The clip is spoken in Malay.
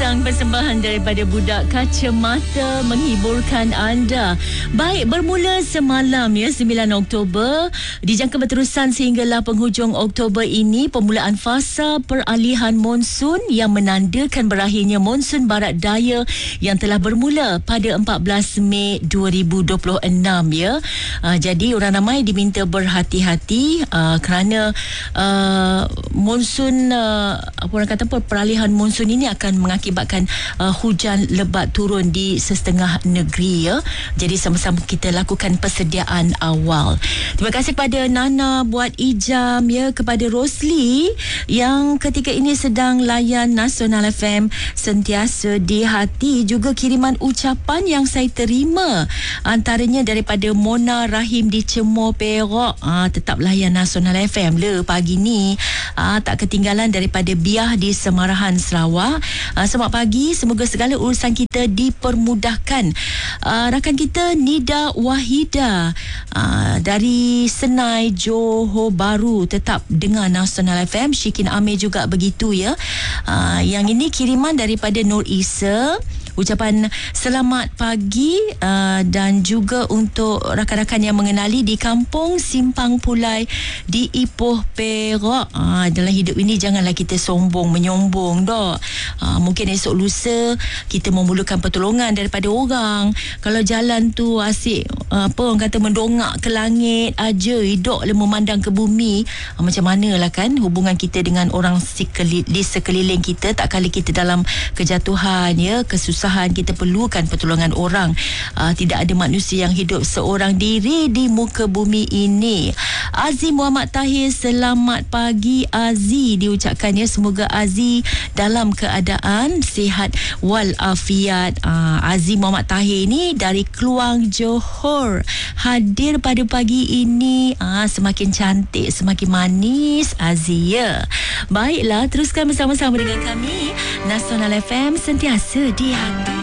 Bintang persembahan daripada Budak Kacamata menghiburkan anda. Baik, bermula semalam 9 Oktober, dijangka berterusan sehinggalah penghujung Oktober ini pemulaan fasa peralihan monsun yang menandakan berakhirnya monsun barat daya yang telah bermula pada 14 Mei 2026 jadi orang ramai diminta berhati-hati kerana monsun peralihan monsun ini akan mengakibatkan hujan lebat turun di setengah negeri Jadi sama-sama kita lakukan persediaan awal. Terima kasih kepada Nana buat ijam kepada Rosli yang ketika ini sedang layan Nasional FM sentiasa di hati. Juga kiriman ucapan yang saya terima antaranya daripada Mona Rahim di Cemor Perak. Tetap layan Nasional FM pagi ni. Tak ketinggalan daripada Biah di Semarahan Sarawak. Selamat pagi, semoga segala urusan kita dipermudahkan. Rakan kita Nida Wahida dari Senai Johor Bahru tetap dengar Nasional FM. Syikin Amir juga begitu Yang ini kiriman daripada Nur Isa. Ucapan selamat pagi dan juga untuk rakan-rakan yang mengenali di Kampung Simpang Pulai di Ipoh Perak. Dalam hidup ini janganlah kita sombong menyombong mungkin esok lusa kita memerlukan pertolongan daripada orang. Kalau jalan tu asyik orang kata mendongak ke langit aja, hidup memandang ke bumi, macam manalah kan hubungan kita dengan orang di sekeliling kita. Tak kala kita dalam kejatuhan kesusahan, kita perlukan pertolongan orang. Tidak ada manusia yang hidup seorang diri di muka bumi ini. Aziz Muhammad Tahir, selamat pagi Aziz diucapkan semoga Aziz dalam keadaan sihat walafiat. Aziz Muhammad Tahir ni dari Kluang, Johor, hadir pada pagi ini. Semakin cantik, semakin manis Aziz Baiklah, teruskan bersama-sama dengan kami Nasional FM, sentiasa di hati.